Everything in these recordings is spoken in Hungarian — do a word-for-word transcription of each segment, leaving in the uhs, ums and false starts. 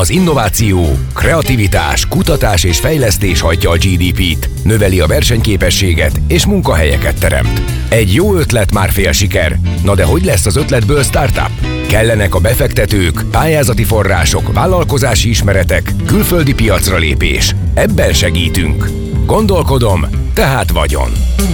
Az innováció, kreativitás, kutatás és fejlesztés hajtja a gé dé pét, növeli a versenyképességet és munkahelyeket teremt. Egy jó ötlet már fél siker. Na de hogy lesz az ötletből startup? Kellenek a befektetők, pályázati források, vállalkozási ismeretek, külföldi piacra lépés. Ebben segítünk. Gondolkodom, tehát vagyon.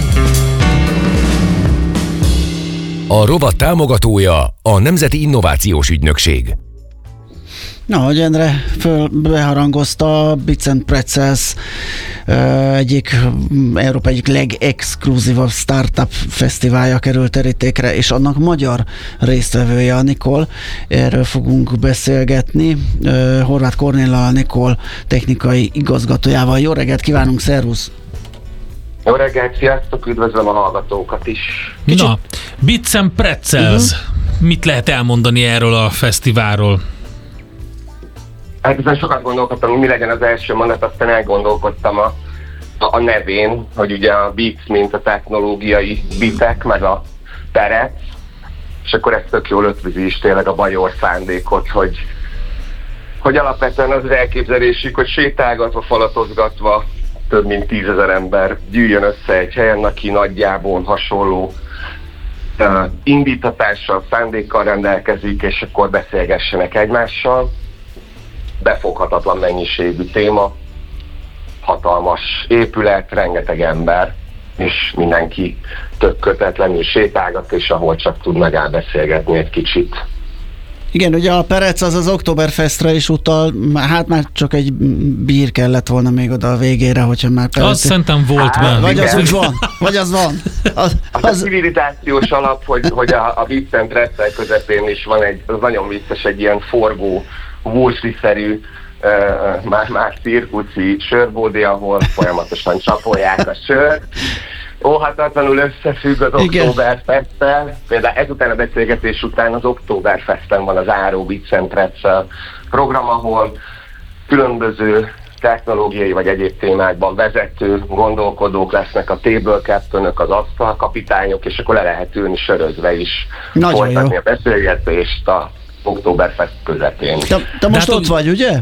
A rovat támogatója a Nemzeti Innovációs Ügynökség. Na, hogy Endre föl beharangozta, a Bits and Pretzels egyik, Európa egyik legexkluzívabb startup fesztiválja került terítékre, és annak magyar résztvevője a Nikol. Erről fogunk beszélgetni. Horváth Kornéllal, Nikol technikai igazgatójával. Jó reggelt kívánunk, szervusz! Jó reggelt, sziasztok, üdvözlöm a hallgatókat is. Kicsit... Na, Bits and Pretzels. Uh-huh. Mit lehet elmondani erről a fesztiválról? Hát ezen sokat gondolkodtam, hogy mi legyen az első mondat, aztán elgondolkodtam a, a nevén, hogy ugye a Bits, mint a technológiai bitek, meg a perec, és akkor ez tök jól ötvözi is tényleg a bajor szándékot, hogy, hogy alapvetően az elképzelésük, hogy sétálgatva, falatozgatva több mint tízezer ember gyűjjön össze egy helyen, aki nagyjából hasonló uh, indítatással, szándékkal rendelkezik, és akkor beszélgessenek egymással. Befoghatatlan mennyiségű téma, hatalmas épület, rengeteg ember, és mindenki tök kötetlenül sétálgat, és ahol csak tud megáll beszélgetni egy kicsit. Igen, ugye a perec az az Oktoberfestre is utal, hát már csak egy bír kellett volna még oda a végére, hogyha már perec. Azt szerintem volt hát, már. Vagy az úgy van, vagy az van. Az, az, az a civilizációs alap, hogy, hogy a, a Bits and Pretzels közepén is van egy, az nagyon vicces, egy ilyen forgó, Wolfsy-szerű, uh, már, már cirkuszi sörbódi, ahol folyamatosan csapolják a sört. Óhatatlanul összefügg az Oktoberfesttel. Például ezután a beszélgetés után az Oktoberfesten van az Áró Bits and Pretzels program, ahol különböző technológiai vagy egyéb témákban vezető gondolkodók lesznek, a table captainök, az asztalkapitányok, és akkor le lehet ülni sörözve is. Nagyon folytatni jó. A beszélgetést a Oktoberfest közepén. Te, te most hát, ott vagy, ugye?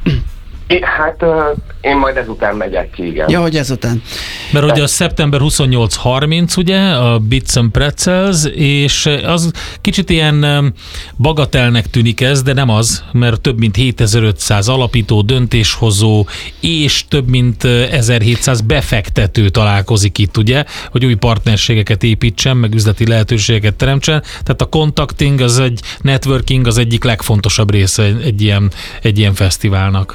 É, hát uh, én majd ezután megyek ki, igen. Ja, hogy ezután. Mert ugye a szeptember huszonnyolc harminc, ugye, a Bits and Pretzels, és az kicsit ilyen bagatelnek tűnik ez, de nem az, mert több mint hétezer-ötszáz alapító, döntéshozó és több mint ezerhétszáz befektető találkozik itt, ugye, hogy új partnerségeket építsen, meg üzleti lehetőségeket teremtsen. Tehát a contacting, az egy networking az egyik legfontosabb része egy ilyen, egy ilyen fesztiválnak.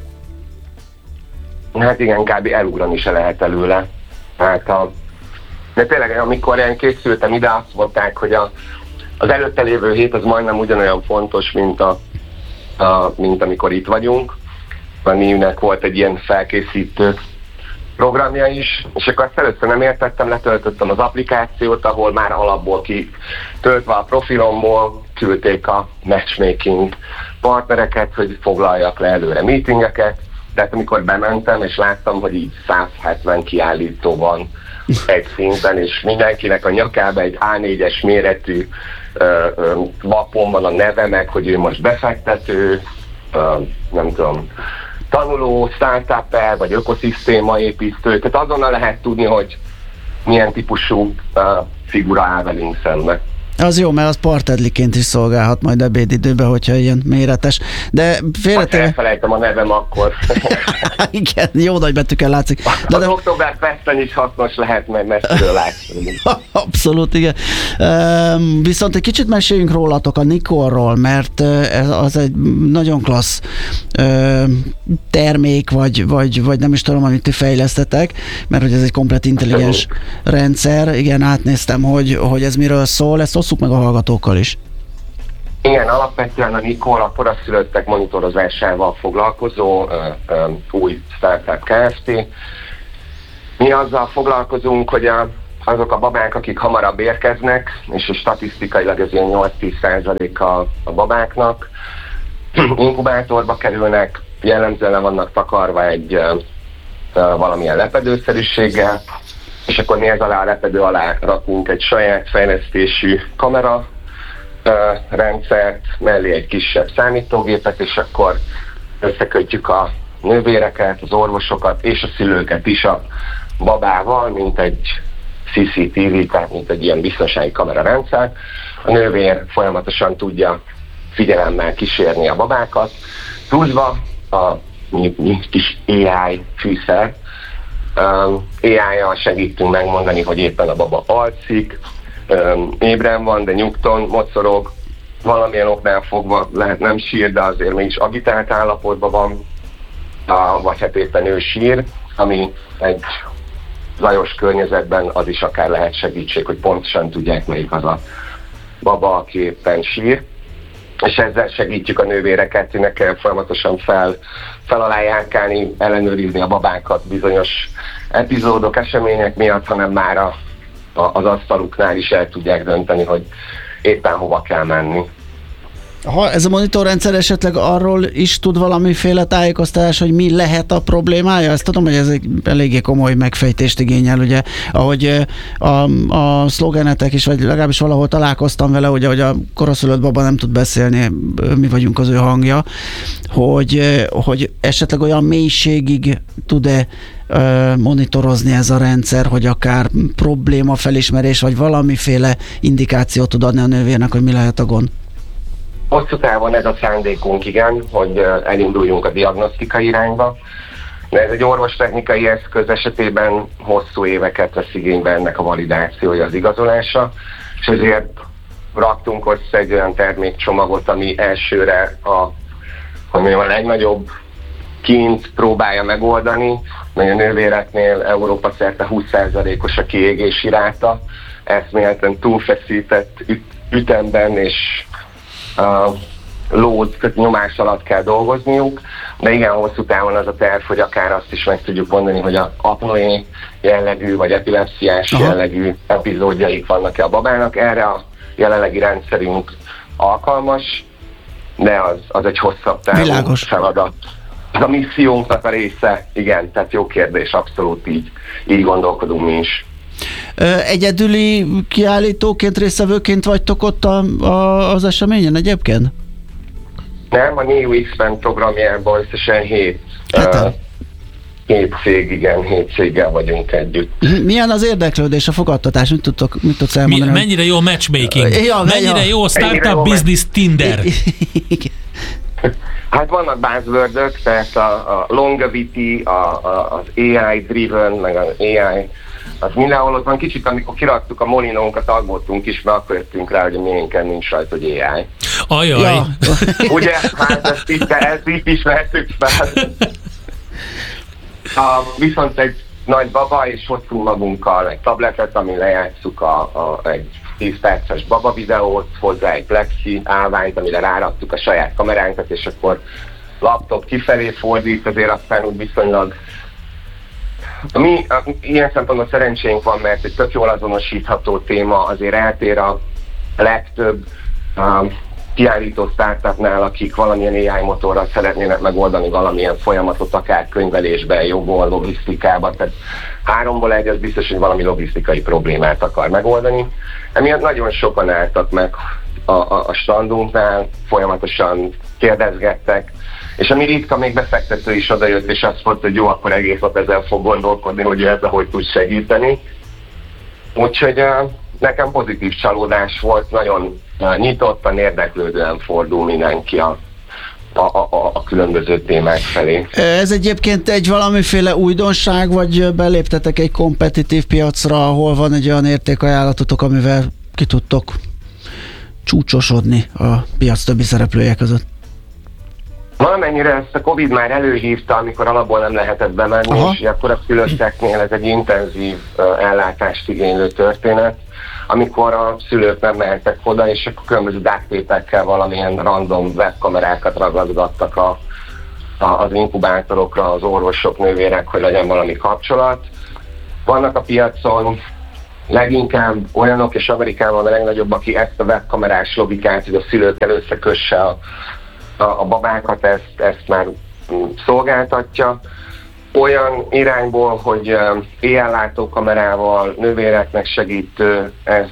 Hát igen, kb. Elugrani se lehet előle. Hát a... De tényleg, amikor én készültem ide, azt mondták, hogy a, az előtte lévő hét az majdnem ugyanolyan fontos, mint, a, a, mint amikor itt vagyunk. A Niu-nek volt egy ilyen felkészítő programja is, és akkor azt először nem értettem, letöltöttem az applikációt, ahol már alapból kitöltve a profilomból küldték a matchmaking partnereket, hogy foglaljak le előre meetingeket. Tehát amikor bementem, és láttam, hogy így száz hetven kiállító van egy színben, és mindenkinek a nyakába egy á négyes méretű ö, ö, lapon van a neve, meg hogy ő most befektető, ö, nem tudom, tanuló, startup-el, vagy ökoszisztémaépítő. Tehát azonnal lehet tudni, hogy milyen típusú ö, figura áll velünk szemben. Az jó, mert az partedliként is szolgálhat majd ebédidőben, hogyha ilyen méretes. De félretéve... Ha elfelejtem a nevem, akkor... Igen, jó nagy betűkkel látszik. De az de... Oktoberfesten is hasznos lehet, mert messziről látni. Abszolút, igen. Üm, viszont egy kicsit meséljünk rólatok, a Nikolról, mert ez az egy nagyon klassz üm, termék, vagy, vagy, vagy nem is tudom, amit ti fejlesztetek, mert hogy ez egy komplet intelligens rendszer. Igen, átnéztem, hogy, hogy ez miről szól, ezt osszuk meg a hallgatókkal is. Igen, alapvetően a Nikol a koraszülöttek monitorozásával foglalkozó ö, ö, új startup Kft. Mi azzal foglalkozunk, hogy a, azok a babák, akik hamarabb érkeznek, és statisztikailag ez ilyen nyolc-tíz százaléka a babáknak, inkubátorba kerülnek, jellemzően le vannak takarva egy ö, ö, valamilyen lepedőszerűséggel, és akkor mi ez alá a lepedő alá rakunk egy saját fejlesztésű kamera, Uh, rendszert, mellé egy kisebb számítógépet, és akkor összekötjük a nővéreket, az orvosokat és a szülőket is a babával, mint egy cé cé té vé, tehát mint egy ilyen biztonsági kamerarendszer. A nővér folyamatosan tudja figyelemmel kísérni a babákat, pluszba a kis á i fűszer, Um, á í-jal segítünk megmondani, hogy éppen a baba alszik, um, ébren van, de nyugton, mocorog, valamilyen oknál fogva lehet nem sír, de azért mégis agitált állapotban van, uh, vagy hát éppen ő sír, ami egy zajos környezetben az is akár lehet segítség, hogy pontosan tudják, melyik az a baba, aki éppen sír. És ezzel segítjük a nővéreket, hogy ne kell folyamatosan fel, fel alá járkálni, ellenőrizni a babákat bizonyos epizódok, események miatt, hanem már a, a, az asztaluknál is el tudják dönteni, hogy éppen hova kell menni. Ha ez a monitorrendszer esetleg arról is tud valamiféle tájékoztatás, hogy mi lehet a problémája? Ezt tudom, hogy ez egy eléggé komoly megfejtést igényel, ugye, ahogy a, a szlogenetek is, vagy legalábbis valahol találkoztam vele, ugye, hogy a koraszülött baba nem tud beszélni, mi vagyunk az ő hangja, hogy, hogy esetleg olyan mélységig tud-e monitorozni ez a rendszer, hogy akár probléma felismerés, vagy valamiféle indikációt tud adni a nővérnek, hogy mi lehet a gond? Hosszú távon ez a szándékunk, igen, hogy elinduljunk a diagnosztika irányba, de ez egy orvostechnikai eszköz esetében hosszú éveket vesz igénybe ennek a validációja, az igazolása, és ezért raktunk össze egy olyan termékcsomagot, ami elsőre a, hogy mondjam, a legnagyobb kint próbálja megoldani, mert a nővéreknél Európa szerte húsz százalékos a kiégési ráta, eszméletlen túlfeszített üt- ütemben és Uh, lód, nyomás alatt kell dolgozniuk, de igen, hosszú távon az a terv, hogy akár azt is meg tudjuk mondani, hogy a apnoé jellegű, vagy epilepsziás Aha. jellegű epizódjaik vannak-e a babának. Erre a jelenlegi rendszerünk alkalmas, de az, az egy hosszabb távú Világos. feladat. Ez a missziónknak a része, igen, tehát jó kérdés, abszolút így, így gondolkodunk mi is. Egyedüli kiállítóként, résztvevőként vagytok ott a, a, az eseményen egyébként? Nem, a Neo X-Men programjában összesen hét, uh, hét cég, igen, hét céggel vagyunk együtt. Milyen az érdeklődés, a fogadtatás? Mit tudtok, mit tudsz elmondani? Mi, mennyire jó matchmaking? Ja, mennyire ja. jó startup business Tinder? Hát vannak buzzwordök, tehát a, a longevity, a, a, az á i-driven, meg az á i, az mindenhol ott van. Kicsit, amikor kiraktuk a molinónkat, aggódtunk is, mert akkor jöttünk rá, hogy a miénken nincs rajta, hogy á i. Ajaj! Ja. Ugye, hát ezt itt, ezt itt ismertük fel. A, viszont egy nagy baba, és hoztunk magunkkal egy tabletet, amin lejátszuk a, a, egy tíz perces baba videót, hozzá egy plexi állványt, amire ráraktuk a saját kameránkat, és akkor laptop kifelé fordít, azért aztán úgy viszonylag Mi, a, ilyen szempontból szerencsénk van, mert egy tök jól azonosítható téma, azért eltér a legtöbb um, kiállító startupnál, akik valamilyen á i motorral szeretnének megoldani valamilyen folyamatot, akár könyvelésben, jogon, logisztikában, tehát háromból egy, az biztos, hogy valami logisztikai problémát akar megoldani. Emiatt nagyon sokan álltak meg a, a, a standunknál, folyamatosan kérdezgettek, és ami ritka, még befektető is odajött, és azt mondta, hogy jó, akkor egész nap ezzel fog gondolkodni, hogy ezzel hogy tud segíteni. Úgyhogy uh, nekem pozitív csalódás volt, nagyon uh, nyitottan, érdeklődően fordul mindenki a, a, a, a különböző témák felé. Ez egyébként egy valamiféle újdonság, vagy beléptetek egy kompetitív piacra, ahol van egy olyan értékajánlatotok, amivel ki tudtok csúcsosodni a piac többi szereplője között? Valamennyire ezt a Covid már előhívta, amikor alapból nem lehetett bemenni, Aha. és akkor a szülötteknél ez egy intenzív uh, ellátást igénylő történet, amikor a szülők nem mehettek oda, és akkor különböző duct-tape-ekkel valamilyen random webkamerákat ragazgattak a, a, az inkubátorokra, az orvosok, nővérek, hogy legyen valami kapcsolat. Vannak a piacon leginkább olyanok, és Amerikában a legnagyobb, aki ezt a webkamerás logikát, hogy a szülőkkel összekösse a a babákat, ezt, ezt már szolgáltatja. Olyan irányból, hogy éjjellátó kamerával, nővéreknek segítő, ez,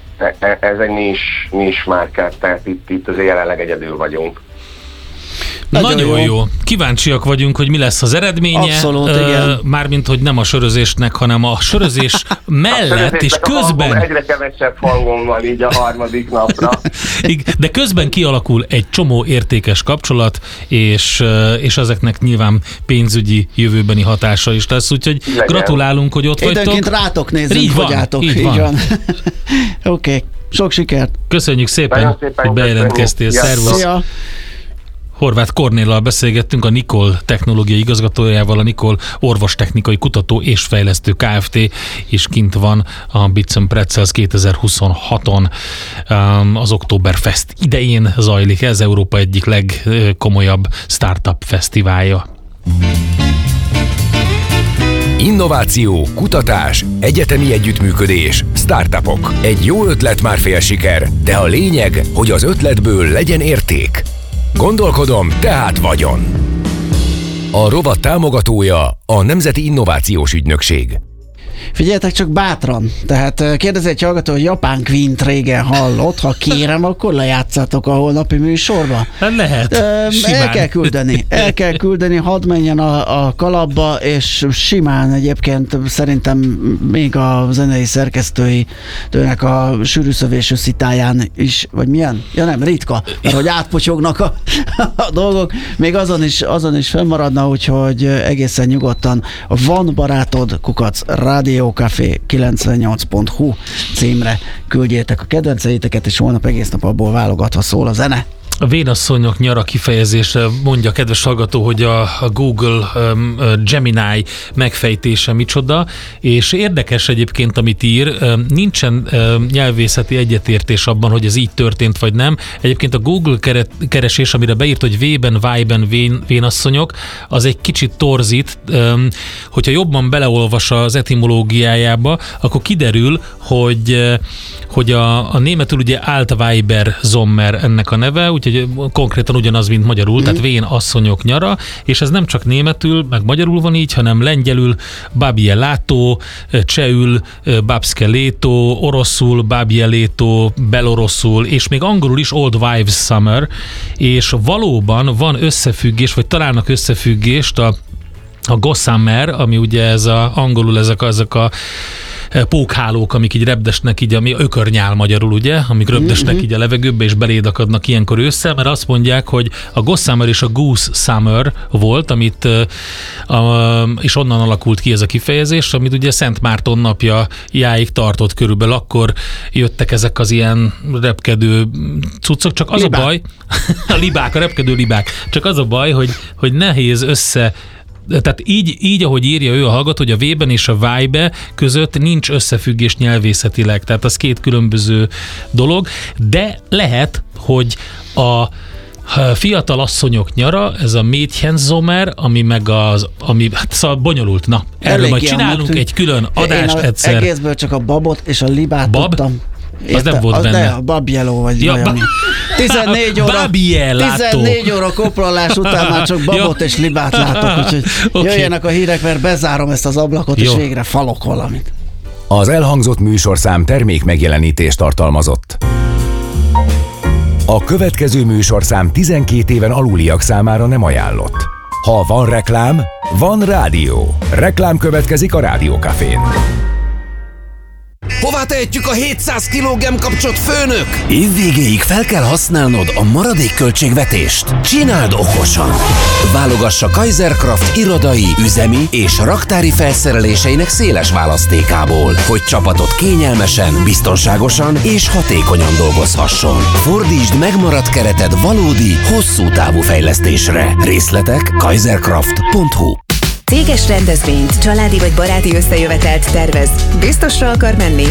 ez egy nis, nis márket, tehát itt, itt azért jelenleg egyedül vagyunk. Nagyon, Nagyon jó. jó. Kíváncsiak vagyunk, hogy mi lesz az eredménye. Abszolút, uh, igen. Mármint, hogy nem a sörözésnek, hanem a sörözés mellett, és közben... A egyre kevesebb hangom van így a harmadik napra. De közben kialakul egy csomó értékes kapcsolat, és, és ezeknek nyilván pénzügyi jövőbeni hatása is lesz, úgyhogy legyen. Gratulálunk, hogy ott vagytok. Időnként rátok nézünk, így hogy van, álltok. Így van. van. Oké, okay. Sok sikert. Köszönjük szépen, szépen hogy bejelentkeztél. Szervusz. Szia. Horváth Kornéllal beszélgettünk, a Nikol technológiai igazgatójával, a Nikol orvostechnikai kutató és fejlesztő Kft. És kint van a Bits and Pretzels kétezer-huszonhaton, az Oktoberfest idején zajlik ez, Európa egyik legkomolyabb startup fesztiválja. Innováció, kutatás, egyetemi együttműködés, startupok. Egy jó ötlet már fél siker, de a lényeg, hogy az ötletből legyen érték. Gondolkodom, tehát vagyon. A rovat támogatója a Nemzeti Innovációs Ügynökség. Figyeljetek csak bátran, tehát kérdezi egy hallgató, hogy Japán Queen-t régen hallott, ha kérem, akkor lejátszátok a holnapi műsorba. Lehet, Ö, El kell küldeni, el kell küldeni, hadd menjen a, a kalapba, és simán egyébként szerintem még a zenei szerkesztői tőnek a sűrűszövésű szitáján is, vagy milyen? Ja nem, ritka, mert hogy átpotyognak a, a dolgok, még azon is, azon is fennmaradna, úgyhogy egészen nyugodtan van barátod, kukac, rádió café kilencvennyolc pont hu címre küldjétek a kedvenceiteket, és holnap egész nap abból válogatva szól a zene. A vénasszonyok nyara kifejezésre mondja a kedves hallgató, hogy a, a Google um, a Gemini megfejtése micsoda, és érdekes egyébként, amit ír, nincsen um, nyelvészeti egyetértés abban, hogy ez így történt, vagy nem. Egyébként a Google kere, keresés, amire beírt, hogy V-ben, Y-ben vén, vénasszonyok, az egy kicsit torzít, um, hogyha jobban beleolvas az etimológiájába, akkor kiderül, hogy, hogy a, a németül ugye Altweiber Sommer ennek a neve, úgyhogy konkrétan ugyanaz, mint magyarul, mm. tehát vén asszonyok nyara, és ez nem csak németül, meg magyarul van így, hanem lengyelül babie látó, csehül babske létó, oroszul babie létó, beloroszul, és még angolul is Old Wives Summer, és valóban van összefüggés, vagy találnak összefüggést a, a gossamer, ami ugye ez a, angolul ezek a, ezek a pókhálók, amik így repdesnek így, ami ökörnyál magyarul, ugye, amik röpdesnek így a levegőbe, és beléd akadnak ilyenkor ősszel, mert azt mondják, hogy a gossamer és a goose summer volt, amit, a, és onnan alakult ki ez a kifejezés, amit ugye Szent Márton napja jáig tartott körülbelül, akkor jöttek ezek az ilyen repkedő cuccok, csak az libák. A baj, a libák, a repkedő libák, csak az a baj, hogy, hogy nehéz össze tehát így, így, ahogy írja ő a hallgató, hogy a V-ben és a Y-be között nincs összefüggés nyelvészetileg, tehát az két különböző dolog, de lehet, hogy a fiatal asszonyok nyara, ez a Mädchensommer, ami meg az, ami, hát szóval bonyolult, na, erről Elég majd csinálunk tűnt. Egy külön adást Én egyszer. Egészből csak a babot és a libát Bab? tudtam. Érte, az nem volt az benne. De a Babjeló vagy ja, valami. tizennégy óra, tizennégy óra koplalás után már csak babot és libát látok, úgyhogy okay. Jöjjenek a hírek, mert bezárom ezt az ablakot, Jó. És végre falok valamit. Az elhangzott műsorszám termék megjelenítést tartalmazott. A következő műsorszám tizenkét éven aluliak számára nem ajánlott. Ha van reklám, van rádió. Reklám következik a Rádió Cafén. Hová tehetjük a hétszáz kiló gemkapcsot, főnök? Évvégéig fel kell használnod a maradék költségvetést. Csináld okosan! Válogassa Kaiserkraft irodai, üzemi és raktári felszereléseinek széles választékából, hogy csapatot kényelmesen, biztonságosan és hatékonyan dolgozhasson. Fordítsd megmaradt kereted valódi, hosszú távú fejlesztésre. Részletek kaiserkraft pont hu. Céges rendezvényt, családi vagy baráti összejövetelt tervez. Biztosra akar menni?